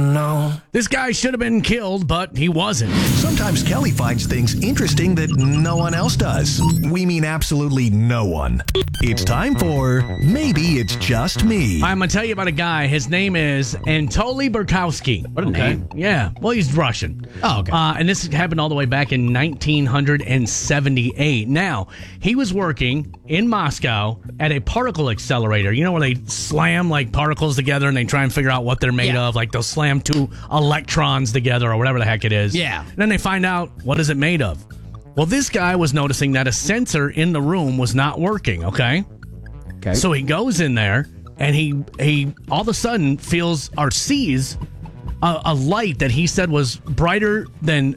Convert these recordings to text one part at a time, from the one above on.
No. This guy should have been killed, but he wasn't. Sometimes Kelly finds things interesting that no one else does. We mean absolutely no one. It's time for Maybe It's Just Me. I'm going to tell you about a guy. His name is Anatoly Burkowski. What a name. Yeah. Well, he's Russian. Oh, okay. And this happened all the way back in 1978. Now, he was working in Moscow at a particle accelerator. You know where they slam like particles together and they try and figure out what they're made of? Like they'll slam two electrons together or whatever the heck it is. Yeah. And then they find out what is it made of. Well, this guy was noticing that a sensor in the room was not working, okay? Okay. So he goes in there and he all of a sudden feels or sees a light that he said was brighter than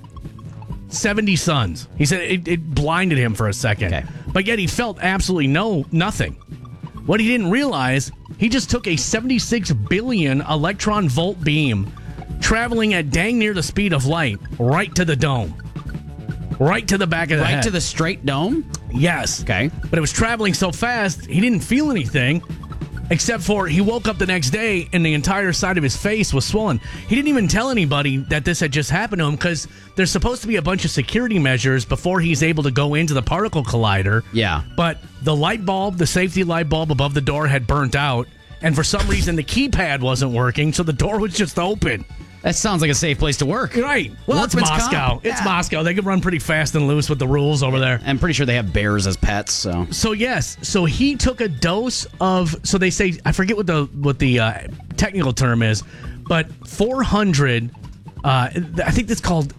70 suns. He said it blinded him for a second. Okay. But yet he felt absolutely nothing. What he didn't realize, he just took a 76 billion electron volt beam traveling at dang near the speed of light right to the dome. Right to the back of the head. Right to the straight dome? Yes. Okay. But it was traveling so fast, he didn't feel anything, except for he woke up the next day and the entire side of his face was swollen. He didn't even tell anybody that this had just happened to him because there's supposed to be a bunch of security measures before he's able to go into the particle collider. Yeah. But the light bulb, the safety light bulb above the door had burnt out, and for some reason the keypad wasn't working, so the door was just open. That sounds like a safe place to work. Right. Well, it's Workman's Moscow. comp. It's Yeah. Moscow. They can run pretty fast and loose with the rules over there. I'm pretty sure they have bears as pets, so. So yes, so he took a dose of. So they say, I forget what the technical term is, but 400. I think it's called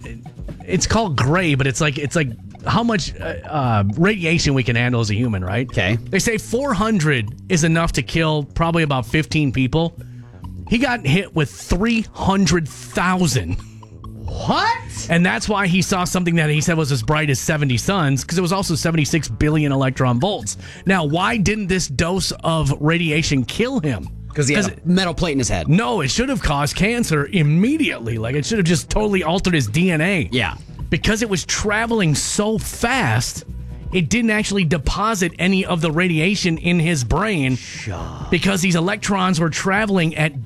gray, but it's like how much radiation we can handle as a human, right? Okay. They say 400 is enough to kill probably about 15 people. He got hit with 300,000. What? And that's why he saw something that he said was as bright as 70 suns, because it was also 76 billion electron volts. Now, why didn't this dose of radiation kill him? Because he had a metal plate in his head. No, it should have caused cancer immediately. Like, it should have just totally altered his DNA. Yeah. Because it was traveling so fast, it didn't actually deposit any of the radiation in his brain because these electrons were traveling at